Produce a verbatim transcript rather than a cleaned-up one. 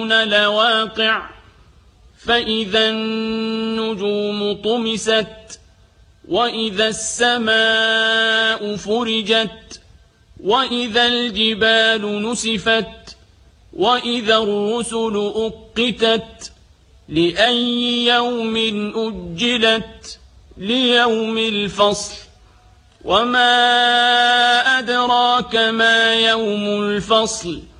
لواقع فإذا النجوم طمست وإذا السماء فرجت وإذا الجبال نسفت وإذا الرسل أقتت لأي يوم أجلت ليوم الفصل وما أدراك ما يوم الفصل